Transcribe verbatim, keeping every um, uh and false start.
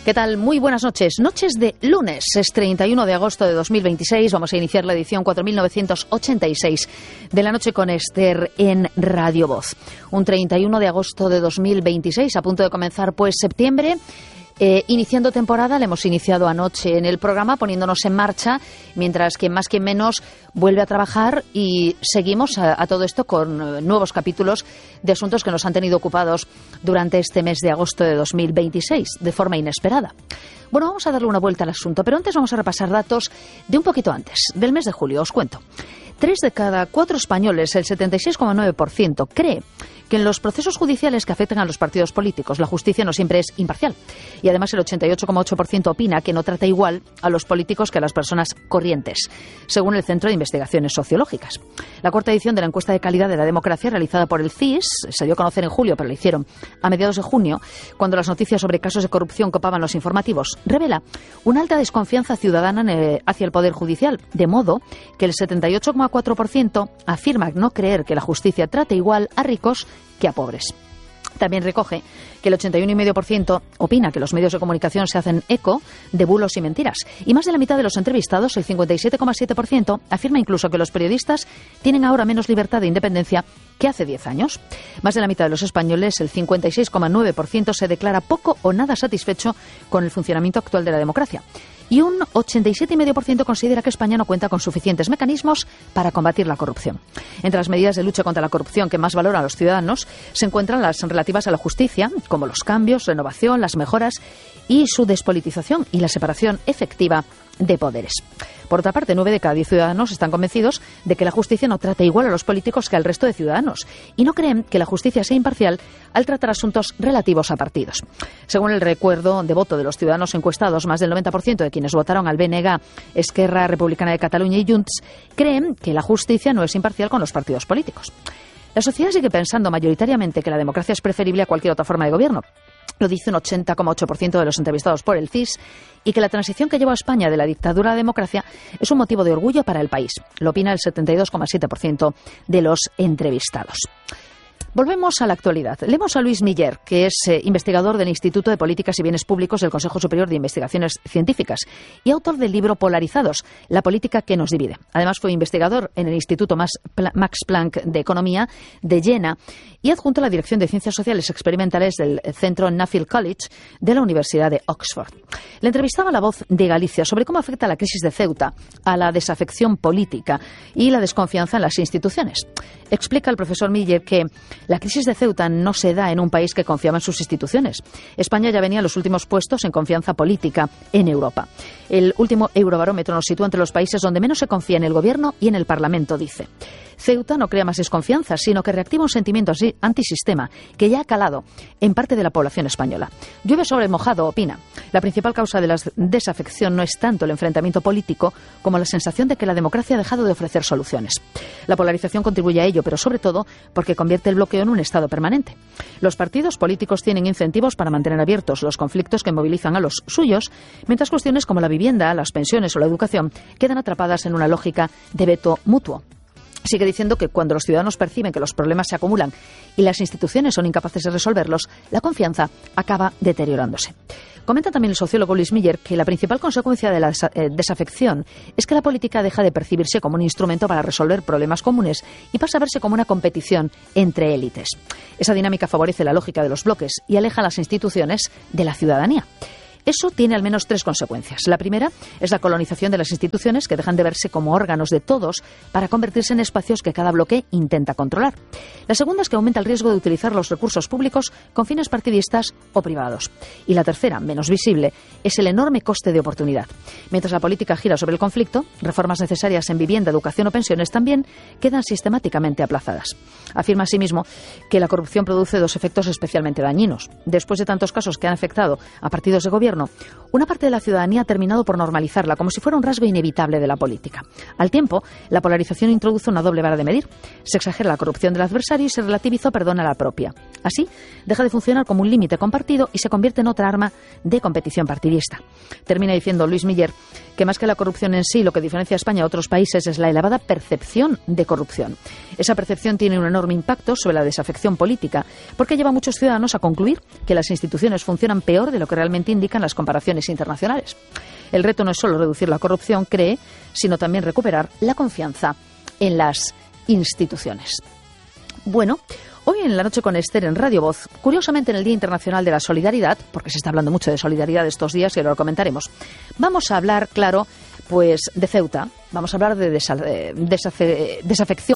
¿Qué tal? Muy buenas noches. Noches de lunes, es treinta y uno de agosto de dos mil veintiséis. Vamos a iniciar la edición cuatro mil novecientos ochenta y seis de la noche con Esther en Radio Voz. Un treinta y uno de agosto de dos mil veintiséis, a punto de comenzar pues septiembre. Eh, iniciando temporada, la hemos iniciado anoche en el programa, poniéndonos en marcha, mientras quien más quien menos vuelve a trabajar, y seguimos a, a todo esto con eh, nuevos capítulos de asuntos que nos han tenido ocupados durante este mes de agosto de dos mil veintiséis, de forma inesperada. Bueno, vamos a darle una vuelta al asunto, pero antes vamos a repasar datos de un poquito antes, del mes de julio. Os cuento. Tres de cada cuatro españoles, el setenta y seis coma nueve por ciento, cree que en los procesos judiciales que afectan a los partidos políticos la justicia no siempre es imparcial. Y además el ochenta y ocho coma ocho por ciento opina que no trata igual a los políticos que a las personas corrientes, según el Centro de Investigaciones Sociológicas. La cuarta edición de la encuesta de calidad de la democracia realizada por el C I S se dio a conocer en julio, pero la hicieron a mediados de junio, cuando las noticias sobre casos de corrupción copaban los informativos. Revela una alta desconfianza ciudadana hacia el Poder Judicial, de modo que el setenta y ocho coma cuatro por ciento afirma no creer que la justicia trate igual a ricos que a pobres. También recoge que el ochenta y uno coma cinco por ciento opina que los medios de comunicación se hacen eco de bulos y mentiras. Y más de la mitad de los entrevistados, el cincuenta y siete coma siete por ciento, afirma incluso que los periodistas tienen ahora menos libertad e independencia que hace diez años. Más de la mitad de los españoles, el cincuenta y seis coma nueve por ciento, se declara poco o nada satisfecho con el funcionamiento actual de la democracia. Y un ochenta y siete coma cinco por ciento considera que España no cuenta con suficientes mecanismos para combatir la corrupción. Entre las medidas de lucha contra la corrupción que más valoran los ciudadanos se encuentran las relativas a la justicia, como los cambios, renovación, las mejoras y su despolitización y la separación efectiva de poderes. Por otra parte, nueve de cada diez ciudadanos están convencidos de que la justicia no trata igual a los políticos que al resto de ciudadanos y no creen que la justicia sea imparcial al tratar asuntos relativos a partidos. Según el recuerdo de voto de los ciudadanos encuestados, más del noventa por ciento de quienes votaron al B N G, Esquerra Republicana de Cataluña y Junts creen que la justicia no es imparcial con los partidos políticos. La sociedad sigue pensando mayoritariamente que la democracia es preferible a cualquier otra forma de gobierno. Lo dice un ochenta coma ocho por ciento de los entrevistados por el C I S, y que la transición que llevó a España de la dictadura a la democracia es un motivo de orgullo para el país. Lo opina el setenta y dos coma siete por ciento de los entrevistados. Volvemos a la actualidad. Leemos a Luis Miller, que es eh, investigador del Instituto de Políticas y Bienes Públicos del Consejo Superior de Investigaciones Científicas y autor del libro Polarizados, la política que nos divide. Además fue investigador en el Instituto Max Planck de Economía de Jena y adjunto a la Dirección de Ciencias Sociales Experimentales del Centro Nuffield College de la Universidad de Oxford. Le entrevistaba La Voz de Galicia sobre cómo afecta la crisis de Ceuta a la desafección política y la desconfianza en las instituciones. Explica el profesor Miller que la crisis de Ceuta no se da en un país que confiaba en sus instituciones. España ya venía a los últimos puestos en confianza política en Europa. El último Eurobarómetro nos sitúa entre los países donde menos se confía en el gobierno y en el Parlamento, dice. Ceuta no crea más desconfianza, sino que reactiva un sentimiento antisistema que ya ha calado en parte de la población española. Llueve sobre mojado, opina. La principal causa de la desafección no es tanto el enfrentamiento político como la sensación de que la democracia ha dejado de ofrecer soluciones. La polarización contribuye a ello, pero sobre todo porque convierte el bloqueo en un estado permanente. Los partidos políticos tienen incentivos para mantener abiertos los conflictos que movilizan a los suyos, mientras cuestiones como la vivienda, las pensiones o la educación quedan atrapadas en una lógica de veto mutuo. Sigue diciendo que cuando los ciudadanos perciben que los problemas se acumulan y las instituciones son incapaces de resolverlos, la confianza acaba deteriorándose. Comenta también el sociólogo Luis Miller que la principal consecuencia de la desafección es que la política deja de percibirse como un instrumento para resolver problemas comunes y pasa a verse como una competición entre élites. Esa dinámica favorece la lógica de los bloques y aleja a las instituciones de la ciudadanía. Eso tiene al menos tres consecuencias. La primera es la colonización de las instituciones, que dejan de verse como órganos de todos para convertirse en espacios que cada bloque intenta controlar. La segunda es que aumenta el riesgo de utilizar los recursos públicos con fines partidistas o privados. Y la tercera, menos visible, es el enorme coste de oportunidad. Mientras la política gira sobre el conflicto, reformas necesarias en vivienda, educación o pensiones también quedan sistemáticamente aplazadas. Afirma asimismo que la corrupción produce dos efectos especialmente dañinos. Después de tantos casos que han afectado a partidos de gobierno, una parte de la ciudadanía ha terminado por normalizarla como si fuera un rasgo inevitable de la política. Al tiempo, la polarización introduce una doble vara de medir. Se exagera la corrupción del adversario y se relativiza o perdona la propia. Así, deja de funcionar como un límite compartido y se convierte en otra arma de competición partidista. Termina diciendo Luis Miller que más que la corrupción en sí, lo que diferencia a España a otros países es la elevada percepción de corrupción. Esa percepción tiene un enorme impacto sobre la desafección política, porque lleva a muchos ciudadanos a concluir que las instituciones funcionan peor de lo que realmente indican las las comparaciones internacionales. El reto no es solo reducir la corrupción, cree, sino también recuperar la confianza en las instituciones. Bueno, hoy en La Noche con Esther en Radio Voz, curiosamente en el Día Internacional de la Solidaridad, porque se está hablando mucho de solidaridad estos días y ahora lo comentaremos, vamos a hablar, claro, pues de Ceuta, vamos a hablar de desa- desafe- desafección